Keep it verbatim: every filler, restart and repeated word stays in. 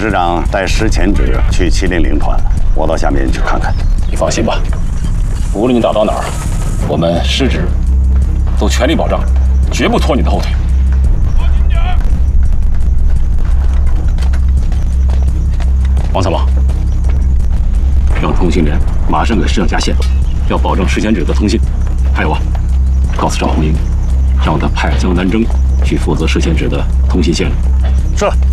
师长带石前指去七零零团，我到下面去看看。 你放心吧，无论你打到哪儿，我们师指都全力保障，绝不拖你的后腿。王参谋，让通信连马上给师长加线，要保证石前指的通信。还有啊，告诉赵红英，让他派江南征去负责石前指的通信线路。 是。